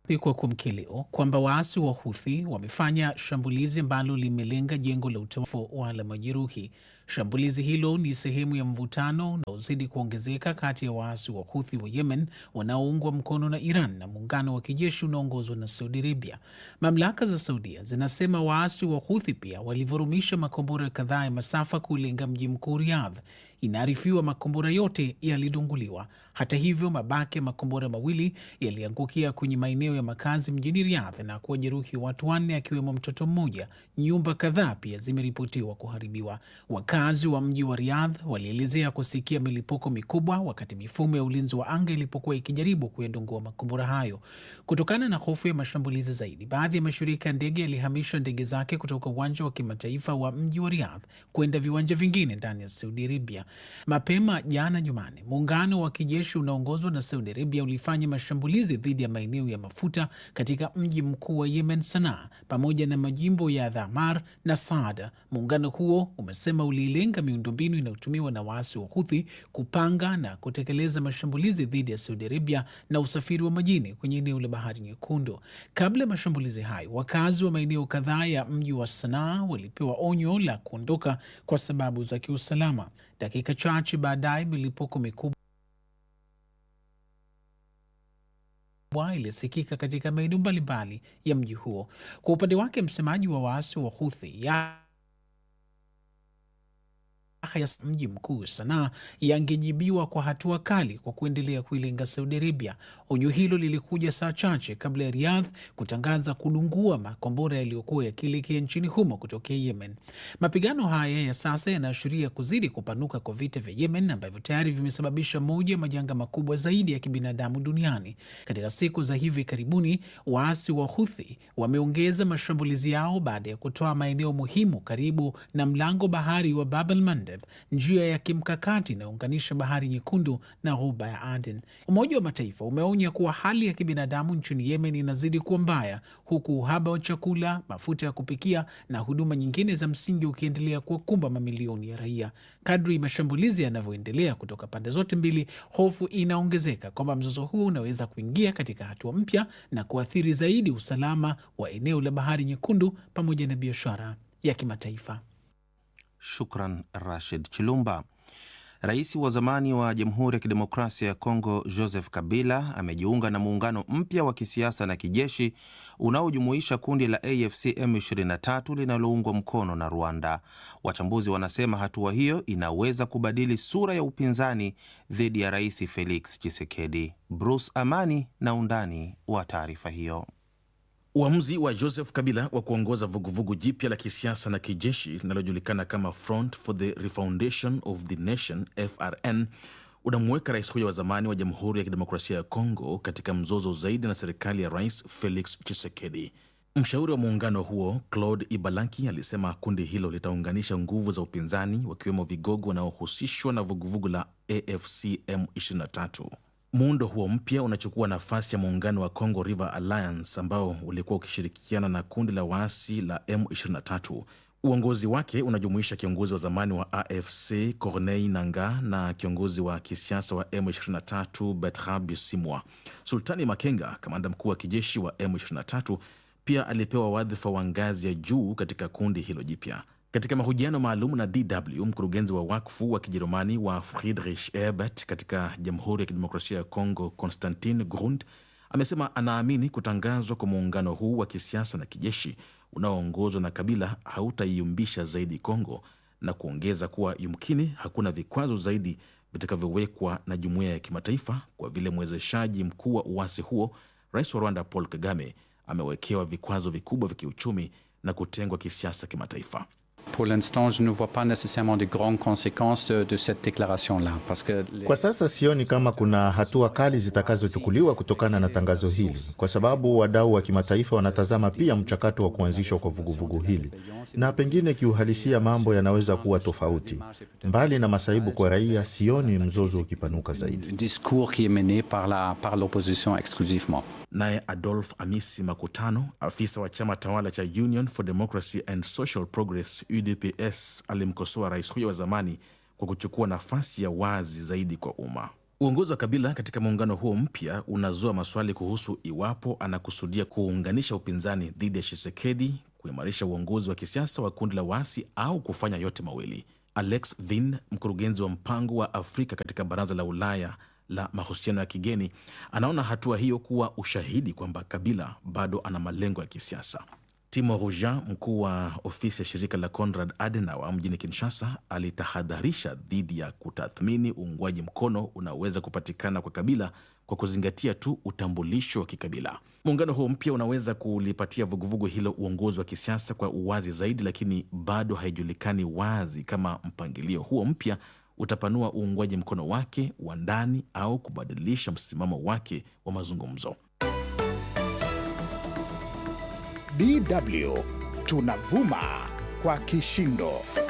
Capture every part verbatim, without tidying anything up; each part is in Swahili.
Kwa kumkilio kwamba waasi wa Houthi wamefanya shambulizi ambalo limelenga jengo la utawala wala majeruhi. Shambulizi hilo ni sehemu ya mvutano unaozidi kuongezeka kati ya waasi wa Houthi wa Yemen wanaoungwa mkono na Iran na muungano wa kijeshi unaoongozwa na Saudi Arabia. Mamlaka za Saudia zinasema waasi wa Houthi pia walivurumisha makombora kadhaa ya masafa kulenga mji mkuu Riyadh. Inaarifiwa makombora yote yalidunguliwa. Hata hivyo, mabaki ya makombora mawili yaliangukia kwenye maeneo ya makazi mjini Riyadh na kuwajeruhi watu wanne akiwemo mtoto mmoja. Nyumba kadhaa pia zimeripotiwa kuharibiwa. Wakazi wa mji wa Riyadh walielezea kusikia milipuko mikubwa wakati mifumo ya ulinzi wa anga ilipokuwa ikijaribu kuyadungua makombora hayo. Kutokana na hofu ya mashambulizi zaidi, baadhi ya mashirika ya ndege yalihamisha ndege zake kutoka uwanja wa kimataifa wa mji wa Riyadh kwenda viwanja vingine ndani ya Saudi Arabia. Mapema jana Jumanne, muungano wa kijeshi unaongozwa na Saudi Arabia ulifanya mashambulizi dhidi ya maeneo ya mafuta katika mji mkuu wa Yemen, Sanaa, pamoja na majimbo ya Dhamar na Saada. Muungano huo umesema ulilenga miundombinu inayotumiwa na waasi wa Houthi kupanga na kutekeleza mashambulizi dhidi ya Saudi Arabia na usafiri wa majini kwenye eneo la Bahari Nyekundu. Kabla ya mashambulizi hayo, wakazi wa maeneo kadhaa ya mji wa Sanaa walipewa onyo la kuondoka kwa sababu za kiusalama. Dakika chache baadaye, milipuko mikubwa ilisikika katika maeneo mbalimbali ya mji huo. Kwa upande wake, msemaji wa waasi wa Houthi ya mji mkuu Sanaa yangejibiwa kwa hatua kali kwa kuendelea kuilenga Saudi Arabia. Onyo hilo lilikuja saa chache kabla ya Riyadh kutangaza kudungua makombora yaliyokuwa yakielekea nchini humo kutokea Yemen. Mapigano haya ya sasa yanaashiria kuzidi kupanuka kwa vita vya Yemen ambavyo tayari vimesababisha moja ya majanga makubwa zaidi ya kibinadamu duniani. Katika siku za hivi karibuni, waasi wa Houthi wameongeza mashambulizi yao baada ya kutoa maeneo muhimu karibu na mlango bahari wa Bab el-Mandeb, njia ya kimkakati inayounganisha Bahari Nyekundu na Ghuba ya Aden. Umoja wa Mataifa umeonya kuwa hali ya kibinadamu nchini Yemen inazidi kuwa mbaya, huku uhaba wa chakula, mafuta ya kupikia na huduma nyingine za msingi ukiendelea kuwakumba mamilioni ya raia. Kadri mashambulizi yanavyoendelea kutoka pande zote mbili, hofu inaongezeka kwamba mzozo huu unaweza kuingia katika hatua mpya na kuathiri zaidi usalama wa eneo la Bahari Nyekundu pamoja na biashara ya kimataifa. Shukran Rashid Chilumba. Rais wa zamani wa Jamhuri ya Kidemokrasia ya Kongo Joseph Kabila amejiunga na muungano mpya wa kisiasa na kijeshi unaojumuisha kundi la A F C M ishirini na tatu linaloungwa mkono na Rwanda. Wachambuzi wanasema hatua hiyo inaweza kubadili sura ya upinzani dhidi ya Rais Felix Tshisekedi. Bruce Amani na undani wa taarifa hiyo. Uamuzi wa Joseph Kabila wa kuongoza vuguvugu jipya la kisiasa na kijeshi linalojulikana kama Front for the Refoundation of the Nation F R N unamweka rais huyo wa zamani wa Jamhuri ya Kidemokrasia ya Kongo katika mzozo zaidi na serikali ya Rais Felix Tshisekedi. Mshauri wa muungano huo Claude Ibalaki alisema kundi hilo litaunganisha nguvu za upinzani, wakiwemo vigogo wanaohusishwa na vuguvugu la A F C M ishirini na tatu. Muundo huo mpya unachukua nafasi ya muungano wa Congo River Alliance ambao ulikuwa ukishirikiana na kundi la waasi la M ishirini na tatu. Uongozi wake unajumuisha kiongozi wa zamani wa A F C Corneille Nangaa na kiongozi wa kisiasa wa M ishirini na tatu Bertrand Bisimwa. Sultani Makenga, kamanda mkuu wa kijeshi wa M ishirini na tatu, pia alipewa wadhifa wa ngazi ya juu katika kundi hilo jipya. Katika mahojiano maalum na D W, mkurugenzi wa wakfu wa Kijerumani wa Friedrich Ebert katika Jamhuri ya Kidemokrasia ya Kongo, Konstantin Grund, amesema anaamini kutangazwa kwa muungano huu wa kisiasa na kijeshi unaoongozwa na Kabila hautaiumbisha zaidi Kongo, na kuongeza kuwa yumkini hakuna vikwazo zaidi vitakavyowekwa na jumuiya ya kimataifa kwa vile mwezeshaji mkuu wa uasi huo, Rais wa Rwanda Paul Kagame, amewekewa vikwazo vikubwa vya kiuchumi na kutengwa kisiasa kimataifa. Pour l'instant, je ne vois pas nécessairement de grandes conséquences de, de cette déclaration-là. Parce que les... Kwa sasa sioni kama kuna hatua kali zitakazochukuliwa kutokana na tangazo hili, kwa sababu wadau wa kimataifa wanatazama pia mchakato wa kuanzishwa kwa vuguvugu hili, na pengine kiuhalisia mambo yanaweza kuwa tofauti. Mbali na masaibu kwa raia, sioni mzozo ukipanuka zaidi. Discours qui est mené par la par l'opposition exclusivement. Naye Adolf Amisi Makutano, afisa wa chama tawala cha Union for Democracy and Social Progress U D P S, alimkosoa rais huyo wa zamani kwa kuchukua nafasi ya wazi zaidi kwa umma. Uongozi wa Kabila katika muungano huo mpya unazua maswali kuhusu iwapo anakusudia kuunganisha upinzani dhidi ya Tshisekedi, kuimarisha uongozi wa kisiasa wa kundi la waasi au kufanya yote mawili. Alex Vin, mkurugenzi wa mpango wa Afrika katika Baraza la Ulaya la mahusiano ya kigeni, anaona hatua hiyo kuwa ushahidi kwamba Kabila bado ana malengo ya kisiasa. Timo Ruja, mkuu wa ofisi ya shirika la Konrad Adenauer mjini Kinshasa, alitahadharisha dhidi ya kutathmini uungwaji mkono unaweza kupatikana kwa Kabila kwa kuzingatia tu utambulisho wa kikabila. Muungano huo mpya unaweza kulipatia vuguvugu hilo uongozi wa kisiasa kwa uwazi zaidi, lakini bado haijulikani wazi kama mpangilio huo mpya utapanua uungwaji mkono wake wa ndani au kubadilisha msimamo wake wa mazungumzo. D W tunavuma kwa kishindo.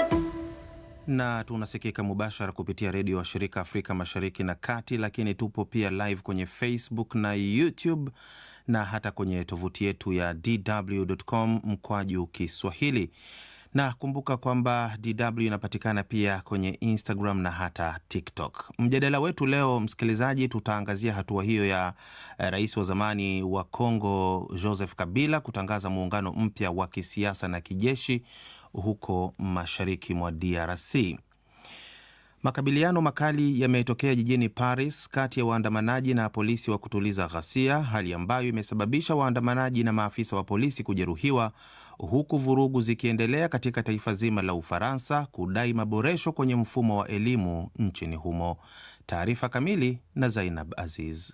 Na tunasikika mubashara kupitia redio wa shirika Afrika Mashariki na Kati, lakini tupo pia live kwenye Facebook na YouTube na hata kwenye tovuti yetu ya d w dot com mkwaju Kiswahili. Na kumbuka kwamba D W inapatikana pia kwenye Instagram na hata TikTok. Mjadala wetu leo, msikilizaji, tutaangazia hatua hiyo ya eh, rais wa zamani wa Kongo Joseph Kabila kutangaza muungano mpya wa kisiasa na kijeshi huko mashariki mwa D R C. Makabiliano makali yametokea jijini Paris kati ya waandamanaji na polisi wa kutuliza ghasia, hali ambayo imesababisha waandamanaji na maafisa wa polisi kujeruhiwa, huku vurugu zikiendelea katika taifa zima la Ufaransa kudai maboresho kwenye mfumo wa elimu nchini humo. Taarifa kamili na Zainab Aziz.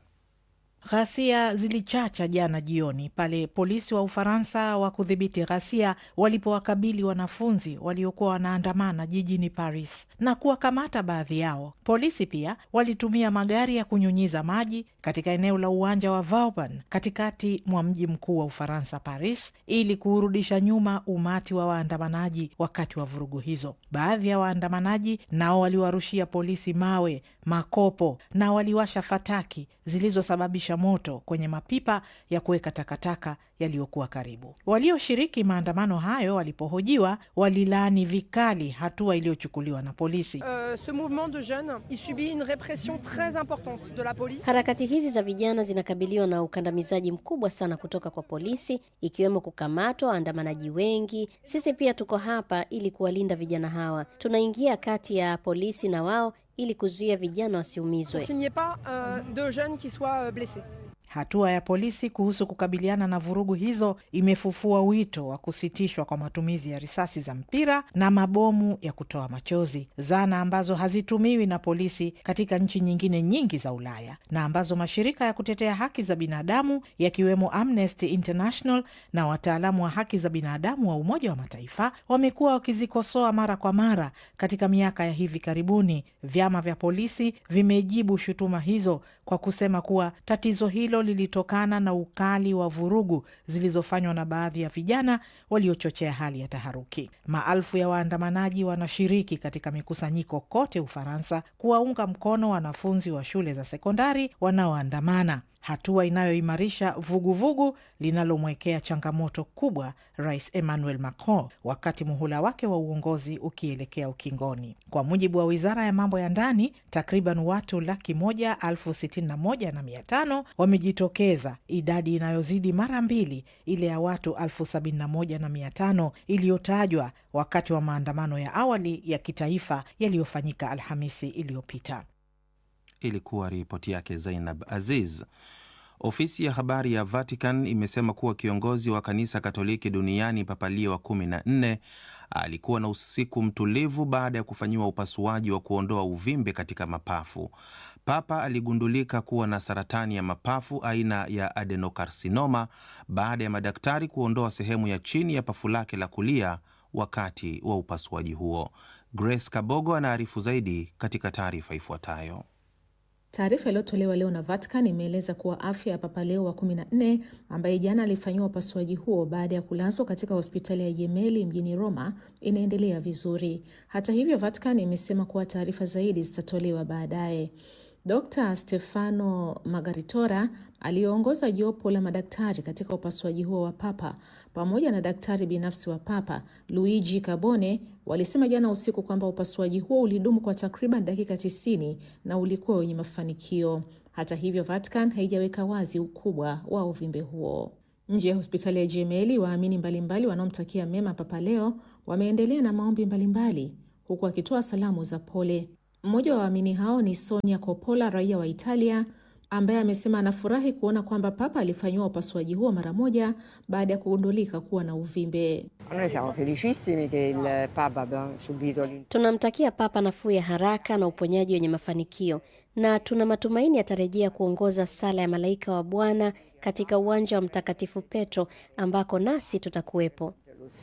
Ghasia zilichacha jana jioni pale polisi wa Ufaransa wa kudhibiti ghasia walipowakabili wanafunzi waliokuwa wanaandamana jijini Paris na kuwakamata baadhi yao. Polisi pia walitumia magari ya kunyunyiza maji katika eneo la uwanja wa Vauban katikati mwa mji mkuu wa Ufaransa, Paris, ili kurudisha nyuma umati wa waandamanaji wakati wa vurugu hizo. Baadhi ya waandamanaji nao waliwarushia polisi mawe, makopo na waliwasha fataki zilizosababisha moto kwenye mapipa ya kuweka takataka yaliyokuwa karibu. Walioshiriki maandamano hayo walipohojiwa walilaani vikali hatua iliyochukuliwa na polisi. Uh, ce mouvement de jeunes, il subit une répression très importante de la police. Harakati hizi za vijana zinakabiliwa na ukandamizaji mkubwa sana kutoka kwa polisi, ikiwemo kukamatwa waandamanaji wengi. Sisi pia tuko hapa ili kuwalinda vijana hawa. Tunaingia kati ya polisi na wao ili kuzuia vijana wasiumizwe. Qu'il n'y ait pas uh, de jeunes qui soient uh, blessés. Hatua ya polisi kuhusu kukabiliana na vurugu hizo imefufua wito wa kusitishwa kwa matumizi ya risasi za mpira na mabomu ya kutoa machozi, zana ambazo hazitumiwi na polisi katika nchi nyingine nyingi za Ulaya na ambazo mashirika ya kutetea haki za binadamu yakiwemo Amnesty International na wataalamu wa haki za binadamu wa Umoja wa Mataifa wamekuwa wakizikosoa mara kwa mara. Katika miaka ya hivi karibuni, vyama vya polisi vimejibu shutuma hizo kwa kusema kuwa tatizo hilo lilitokana na ukali wa vurugu zilizofanywa na baadhi ya vijana waliochochea hali ya taharuki. Maelfu ya waandamanaji wanashiriki katika mikusanyiko kote Ufaransa kuwaunga mkono wanafunzi wa shule za sekondari wanaoandamana, hatua inayoimarisha vuguvugu linalomwekea changamoto kubwa Rais Emmanuel Macron wakati muhula wake wa uongozi ukielekea ukingoni. Kwa mujibu wa Wizara ya Mambo ya Ndani, takriban watu laki moja elfu sitini na moja na mia tano wamejitokeza, idadi inayozidi mara mbili ile ya watu elfu sabini na moja na mia tano iliyotajwa wakati wa maandamano ya awali ya kitaifa yaliyofanyika Alhamisi iliyopita. Ilikuwa ripoti yake Zainab Aziz. Ofisi ya habari ya Vatican imesema kuwa kiongozi wa kanisa Katoliki duniani Papa Leo wa kumi na nne alikuwa na usiku mtulivu baada ya kufanyiwa upasuaji wa kuondoa uvimbe katika mapafu. Papa aligundulika kuwa na saratani ya mapafu aina ya adenokarsinoma baada ya madaktari kuondoa sehemu ya chini ya pafu lake la kulia wakati wa upasuaji huo. Grace Kabogo anaarifu zaidi katika taarifa ifuatayo. Taarifa iliyotolewa leo na Vatican imeeleza kuwa afya ya Papa Leo wa kumi na nne, ambaye jana alifanyiwa upasuaji huo baada ya kulazwa katika hospitali ya Gemelli mjini Roma, inaendelea vizuri. Hata hivyo, Vatican imesema kuwa taarifa zaidi zitatolewa baadaye. Dokta Stefano Margaritora aliongoza jopo la madaktari katika upasuaji huo wa Papa pamoja na daktari binafsi wa Papa Luigi Cabone walisema jana usiku kwamba upasuaji huo ulidumu kwa takriban dakika tisini na ulikuwa wenye mafanikio. Hata hivyo, Vatican haijaweka wazi ukubwa wa uvimbe huo. Nje ya hospitali ya Gemelli, waamini mbalimbali wanaomtakia mema Papa Leo wameendelea na maombi mbalimbali huku akitoa salamu za pole. Mmoja wa waamini hao ni Sonia Coppola, raia wa Italia, ambaye amesema anafurahi kuona kwamba Papa alifanyiwa upasuaji huo mara moja baada ya kugundulika kuwa na uvimbe. Tunamtakia Papa nafuu ya haraka na uponyaji wenye mafanikio, na tuna matumaini atarejea kuongoza sala ya malaika wa Bwana katika uwanja wa Mtakatifu Petro ambako nasi tutakuwepo.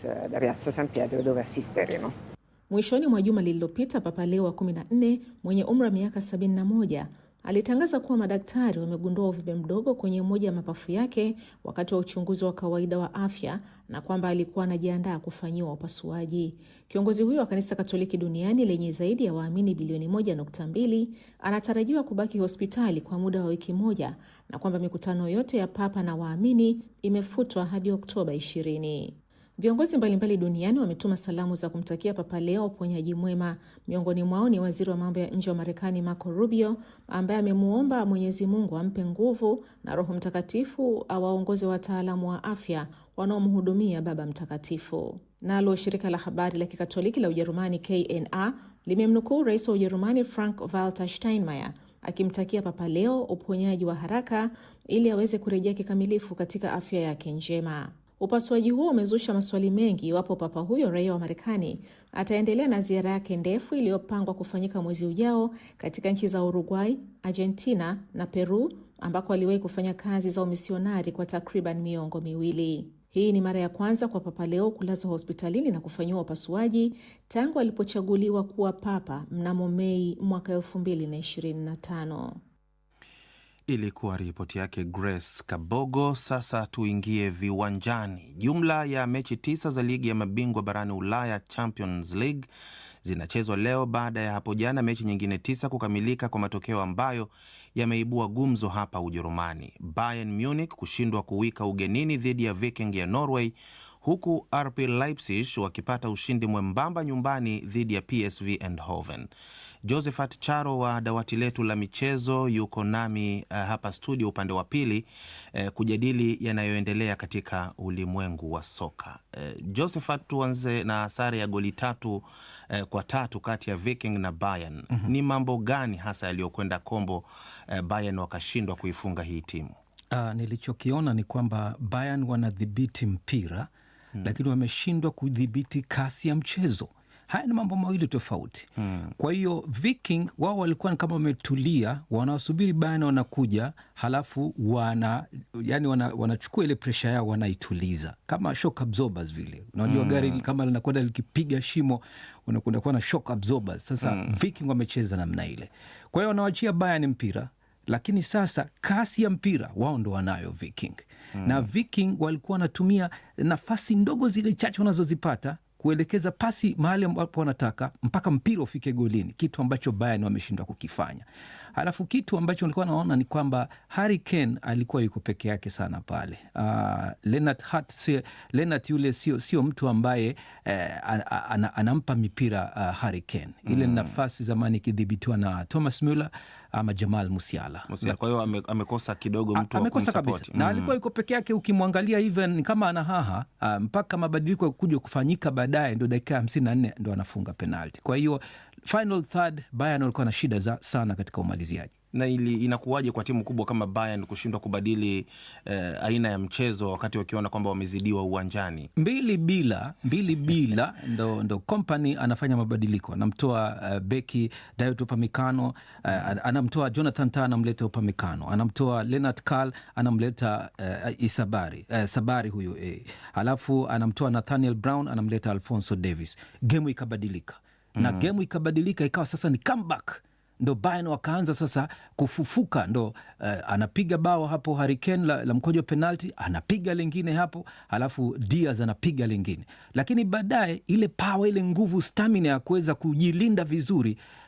Mwishoni mwa juma lililopita, Papa Leo wa kumi na nne mwenye umri wa miaka sabini na moja alitangaza kuwa madaktari wamegundua uvimbe mdogo kwenye moja ya mapafu yake wakati wa uchunguzi wa kawaida wa afya na kwamba alikuwa anajiandaa kufanyiwa upasuaji. Kiongozi huyo wa kanisa Katoliki duniani lenye zaidi ya waamini bilioni moja nukta mbili anatarajiwa kubaki hospitali kwa muda wa wiki moja na kwamba mikutano yote ya Papa na waamini imefutwa hadi Oktoba ishirini. Viongozi mbalimbali duniani wametuma salamu za kumtakia Papa Leo uponyaji mwema. Miongoni mwao ni waziri wa mambo ya nje wa Marekani Marco Rubio, ambaye amemuomba Mwenyezi Mungu ampe nguvu na Roho Mtakatifu awaongoze wataalamu wa afya wanaomhudumia Baba Mtakatifu. Nalo shirika la habari la Kikatoliki la Ujerumani K N A limemnukuu rais wa Ujerumani Frank Walter Steinmeier akimtakia Papa Leo uponyaji wa haraka ili aweze kurejea kikamilifu katika afya yake njema. Upasuaji huo umezusha maswali mengi iwapo Papa huyo raia wa Marekani ataendelea na ziara yake ndefu iliyopangwa kufanyika mwezi ujao katika nchi za Uruguay, Argentina na Peru ambako aliwahi kufanya kazi za umisionari kwa takriban miongo miwili. Hii ni mara ya kwanza kwa Papa Leo kulazwa hospitalini na kufanyiwa upasuaji tangu alipochaguliwa kuwa Papa mnamo Mei mwaka elfu mbili na ishirini na tano. Ilikuwa ripoti yake Grace Kabogo. Sasa tuingie viwanjani. Jumla ya mechi tisa za ligi ya mabingwa barani Ulaya Champions League zinachezwa leo baada ya hapo jana mechi nyingine tisa kukamilika kwa matokeo ambayo yameibua gumzo hapa Ujerumani. Bayern Munich kushindwa kuwika ugenini dhidi ya Viking ya Norway, huku R B Leipzig wakipata ushindi mwembamba nyumbani dhidi ya P S V Eindhoven. Josephat Charo wa dawati letu la michezo yuko nami uh, hapa studio upande wa pili uh, kujadili yanayoendelea katika ulimwengu wa soka. Uh, Josephat, tuanze na sare ya goli tatu uh, kwa tatu kati ya Viking na Bayern. Mm-hmm. Ni mambo gani hasa yaliyokwenda kombo uh, Bayern wakashindwa kuifunga hii timu? Uh, nilichokiona ni kwamba Bayern wanadhibiti mpira, hmm, lakini wameshindwa kudhibiti kasi ya mchezo. Haya ni mambo mawili tofauti. Hmm. Kwa hiyo Viking wao walikuwa kama wametulia, wanasubiri Bayern wanakuja, halafu wana yani wana, wanachukua ile pressure yao wanaituliza. Kama shock absorbers vile. Unajua hmm, gari kama linakwenda likipiga shimo, unakwenda kuwa na shock absorbers. Sasa hmm, Viking wamecheza namna ile. Kwa hiyo wanawaachia Bayern mpira, lakini sasa kasi ya mpira wao ndo wanayo Viking. Hmm. Na Viking walikuwa wanatumia nafasi ndogo zile chache wanazozipata kuelekeza pasi mahali ambapo wanataka mpaka mpira ufike golini, kitu ambacho Bayern wameshindwa kukifanya. Halafu kitu ambacho nilikuwa naona ni kwamba Harry Kane alikuwa yuko peke yake sana pale. Uh, Lennart Hart, si, Lennart yule sio sio mtu ambaye eh, an, an, anampa mipira uh, Harry Kane. Ile mm. nafasi zamani ikidhibitiwa na Thomas Müller ama Jamal Musiala. Musiala. Kwa hiyo ame, amekosa kidogo mtu wa kumsupport. Na mm. alikuwa yuko peke yake, ukimwangalia even kama ana haha uh, mpaka mabadiliko kuja kufanyika baadaye ndio dakika hamsini na nne ndio anafunga penalty. Kwa hiyo final third Bayern walikuwa na shida za sana katika umaliziaji. Na ili inakuwaje kwa timu kubwa kama Bayern kushindwa kubadili eh, aina ya mchezo wakati wakiona kwamba wamezidiwa uwanjani? Mbili bila, mbili bila ndo ndo Kompany anafanya mabadiliko. Anamtoa uh, beki Dayot Upamecano, uh, anamtoa Jonathan Tah anamleta Upamecano, anamtoa Lennart Karl anamleta uh, Isabari, uh, Sabari huyo eh. Alafu anamtoa Nathaniel Brown anamleta Alphonso Davies. Game ikabadilika. Na mm. game ikabadilika ikawa sasa ni comeback. Ndo Bayern wakaanza sasa kufufuka, ndo uh, anapiga bao hapo Harry Kane la, la mkojo penalty, anapiga lingine hapo, halafu Diaz anapiga lingine. Lakini baadaye ile power, ile nguvu, stamina ya kuweza kujilinda vizuri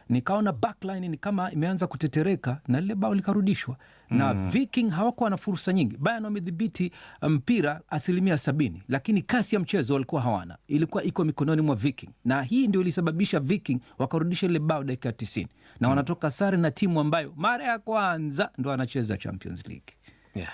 nikaona backline ni kama imeanza kutetereka na lile bao likarudishwa. Mm. Na Viking hawakuwa na fursa nyingi. Bayern wamedhibiti mpira asilimia sabini, lakini kasi ya mchezo walikuwa hawana. Ilikuwa iko mikononi mwa Viking. Na hii ndio ilisababisha Viking wakarudisha ile bao dakika tisini. Na mm. wanatoka sare na timu ambayo mara ya kwanza ndo anacheza Champions League. Yeah.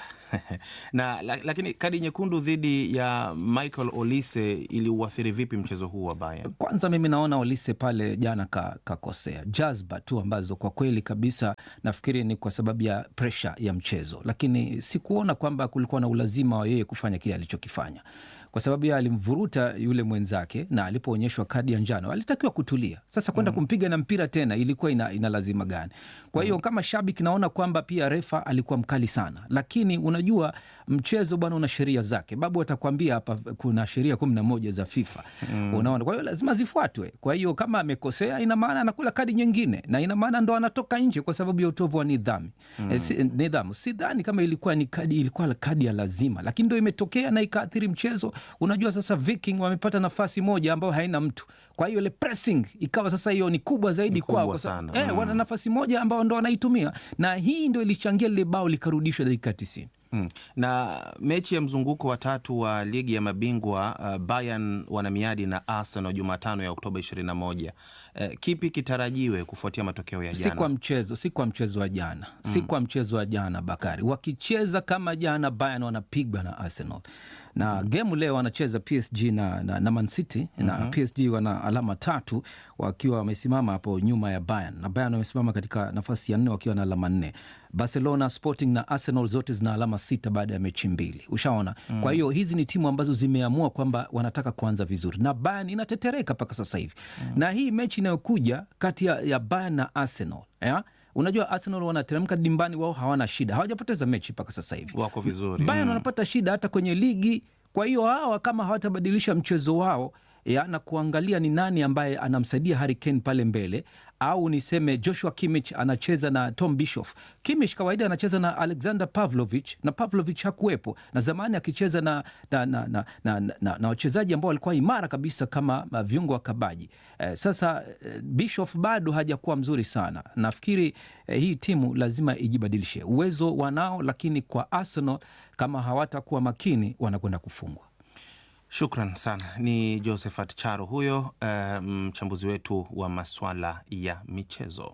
na lakini kadi nyekundu dhidi ya Michael Olise iliuathiri vipi mchezo huu wa Bayern? Kwanza mimi naona Olise pale jana kakosea. Ka jazba tu ambazo kwa kweli kabisa nafikiri ni kwa sababu ya pressure ya mchezo. Lakini sikuona kwamba kulikuwa na ulazima wa yeye kufanya kile alichokifanya. Kwa sababu ya alimvuruta yule mwenzake na alipoonyeshwa kadi ya njano alitakiwa kutulia. Sasa kwenda mm. kumpiga na mpira tena ilikuwa ina, ina lazima gani? Kwa hiyo mm. kama shabiki naona kwamba pia refa alikuwa mkali sana. Lakini unajua mchezo bwana una sheria zake. Babu atakwambia hapa kuna sheria kumi na moja za FIFA. Mm. Unaona, kwa hiyo lazima zifuatwe. Kwa hiyo kama amekosea ina maana anakula kadi nyingine na ina maana ndo anatoka nje kwa sababu ya utovu wa nidhamu. Mm. E, si, nidhamu. Sidhani kama ilikuwa ni kadi ilikuwa kadi ya lazima, lakini ndio imetokea na ikaathiri mchezo. Unajua sasa Viking wamepata nafasi moja ambayo haina mtu. Kwa hiyo ile pressing ikawa sasa hiyo ni kubwa zaidi kwao kwa sababu eh, mm. wana nafasi moja ambayo ndo wanaitumia. Na hii ndio ilichangia ile bao likarudishwa dakika tisini. Hmm. Na mechi ya mzunguko wa tatu wa ligi ya mabingwa uh, Bayern wana miadi na Arsenal Jumatano ya Oktoba ishirini na moja. Uh, kipi kitarajiwe kufuatia matokeo ya jana? Si kwa mchezo, si kwa mchezo wa jana. Hmm. Si kwa mchezo wa jana Bakari. Wakicheza kama jana Bayern wanapigwa na Arsenal. Na game leo wanacheza P S G na, na, na Man City. Mm-hmm. Na P S G wana alama tatu wakiwa wamesimama hapo nyuma ya Bayern. Na Bayern wamesimama katika nafasi ya nne wakiwa na alama nne. Barcelona, Sporting na Arsenal zote zina alama sita baada ya mechi mbili. Ushaona? Mm. Kwa hiyo hizi ni timu ambazo zimeamua kwamba wanataka kuanza vizuri. Na Bayern inatetereka mpaka sasa hivi. Mm. Na hii mechi inayokuja kati ya, ya Bayern na Arsenal, ya? Unajua Arsenal wanateremka dimbani, wao hawana shida. Hawajapoteza mechi mpaka sasa hivi. Wako vizuri. Bayern mm. wanapata shida hata kwenye ligi. Kwa hiyo hawa kama hawatabadilisha mchezo wao ya, na kuangalia ni nani ambaye anamsaidia Harry Kane pale mbele, au niseme Joshua Kimmich anacheza na Tom Bischoff. Kimmich kawaida anacheza na Alexander Pavlovich na Pavlovich hakuwepo, na zamani akicheza na na na na, na, na, na wachezaji ambao walikuwa imara kabisa kama uh, viungo wa kabaji. Eh, sasa eh, Bischoff bado hajakuwa mzuri sana. Nafikiri eh, hii timu lazima ijibadilishe. Uwezo wanao, lakini kwa Arsenal kama hawatakuwa makini wanakwenda kufungwa. Shukran sana. Ni Josephat Charo huyo, mchambuzi um, wetu wa maswala ya michezo.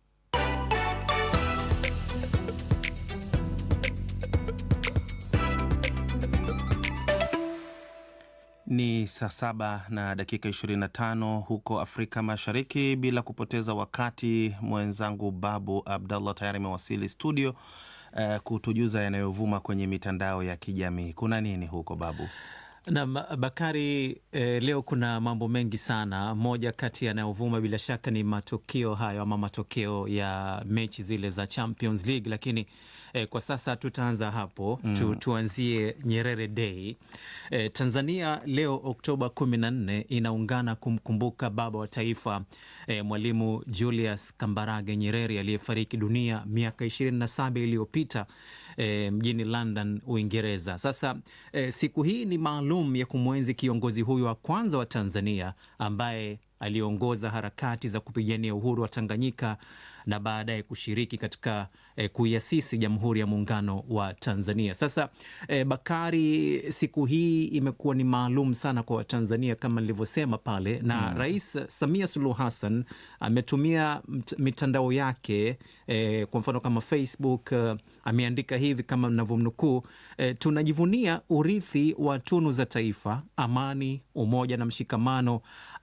Ni saa saba na dakika ishirini na tano huko Afrika Mashariki. Bila kupoteza wakati, mwenzangu Babu Abdallah tayari amewasili studio uh, kutujuza yanayovuma kwenye mitandao ya kijamii. Kuna nini huko Babu? Na Bakari, eh, leo kuna mambo mengi sana. Moja kati yanayovuma bila shaka ni matokeo hayo ama matokeo ya mechi zile za Champions League, lakini eh, kwa sasa tutaanza hapo. Mm. Tu, tuanzie Nyerere Day. Eh, Tanzania leo Oktoba kumi na nne inaungana kumkumbuka baba wa taifa eh, Mwalimu Julius Kambarage Nyerere aliyefariki dunia miaka ishirini na saba iliyopita E, mjini London, Uingereza. Sasa e, siku hii ni maalum ya kumwenzi kiongozi huyo wa kwanza wa Tanzania ambaye aliongoza harakati za kupigania uhuru wa Tanganyika na baadaye kushiriki katika e, kuiasisi Jamhuri ya Muungano wa Tanzania. Sasa e, Bakari, siku hii imekuwa ni maalum sana kwa Watanzania kama nilivyosema pale, na hmm. Rais Samia Suluhu Hassan ametumia mitandao yake e, kwa mfano kama Facebook, uh, ameandika hivi kama mnavyomnukuu: e, tunajivunia urithi wa tunu za taifa, amani, umoja na mshikamano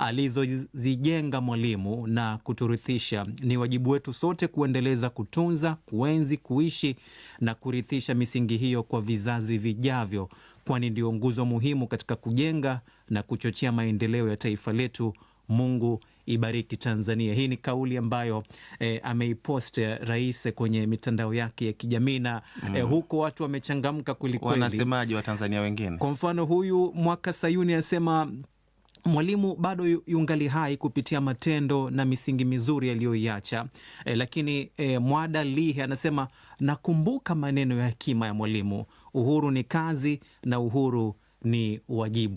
alizozijenga Mwalimu na kuturithisha. Ni wajibu wetu sote kuendeleza kutunza, kuenzi, kuishi na kurithisha misingi hiyo kwa vizazi vijavyo, kwani ndio nguzo muhimu katika kujenga na kuchochea maendeleo ya taifa letu. Mungu ibariki Tanzania. Hii ni kauli ambayo eh, ameipost rais kwenye mitandao yake ya kijamii na mm. eh, huko watu wamechangamka kweli kweli. Wanasemaje Watanzania wengine? Kwa mfano huyu Mwaka Sayuni anasema Mwalimu bado yungali hai kupitia matendo na misingi mizuri aliyoiacha. E, lakini e, Mwada Lihe anasema nakumbuka maneno ya hekima ya Mwalimu: uhuru ni kazi na uhuru ni wajibu.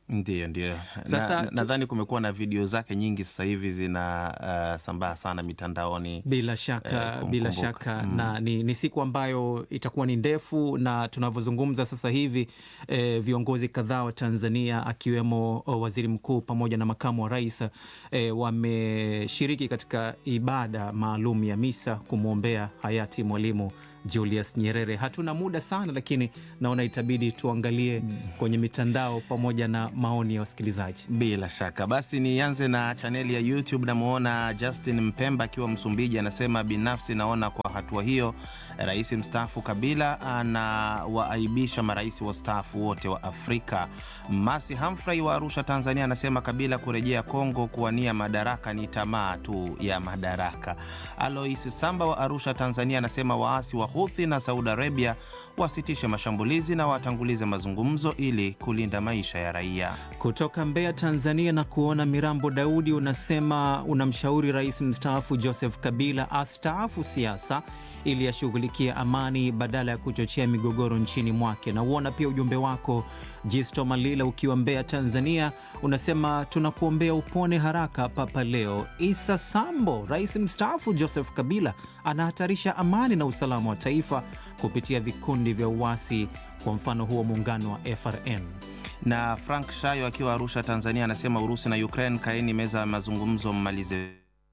Ndiyo, ndiyo. Sasa na, nadhani kumekuwa na video zake nyingi sasa hivi zina uh, sambaa sana mitandaoni. Bila shaka, uh, bila shaka mm. na ni, ni siku ambayo itakuwa ni ndefu, na tunavyozungumza sasa hivi eh, viongozi kadhaa wa Tanzania akiwemo waziri mkuu pamoja na makamu wa rais eh, wameshiriki katika ibada maalum ya misa kumwombea hayati Mwalimu Julius Nyerere. Hatuna muda sana, lakini naona itabidi tuangalie mm. kwenye mitandao pamoja na maoni ya wasikilizaji. Bila shaka. Basi nianze na chaneli ya YouTube. Namuona Justin Mpemba akiwa Msumbiji, anasema binafsi naona kwa hatua hiyo Rais mstaafu Kabila anawaaibisha marais wastaafu wote wa Afrika. Masi Humphrey wa Arusha, Tanzania, anasema Kabila kurejea Kongo kuwania madaraka ni tamaa tu ya madaraka. Alois Samba wa Arusha, Tanzania, anasema waasi wa Houthi na Saudi Arabia wasitishe mashambulizi na watangulize mazungumzo ili kulinda maisha ya raia. Kutoka Mbeya, Tanzania, na kuona Mirambo Daudi, unasema unamshauri Rais mstaafu Joseph Kabila astaafu siasa ili ashughulikia amani badala ya kuchochea migogoro nchini mwake. Na uona pia ujumbe wako Jisto Malila ukiwa Mbeya, Tanzania, unasema tunakuombea upone haraka Papa Leo. Isa Sambo, Rais mstaafu Joseph Kabila anahatarisha amani na usalama wa taifa kupitia vikundi vya uasi, kwa mfano huo muungano wa F R N. Na Frank Shayo akiwa Arusha, Tanzania, anasema Urusi na Ukraine, kaeni meza ya mazungumzo mmalize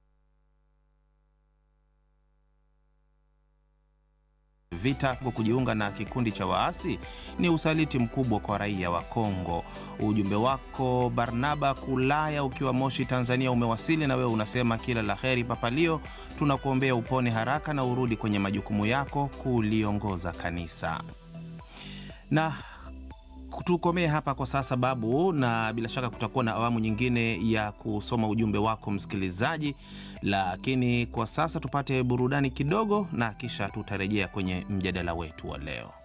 vita. Kwa kujiunga na kikundi cha waasi ni usaliti mkubwa kwa raia wa Kongo. Ujumbe wako Barnaba Kulaya ukiwa Moshi, Tanzania, umewasili, na wewe unasema kila laheri Papa Leo, tunakuombea upone haraka na urudi kwenye majukumu yako kuliongoza kanisa. Na tukomee hapa kwa sasa babu, na bila shaka kutakuwa na awamu nyingine ya kusoma ujumbe wako msikilizaji, lakini kwa sasa tupate burudani kidogo na kisha tutarejea kwenye mjadala wetu wa leo.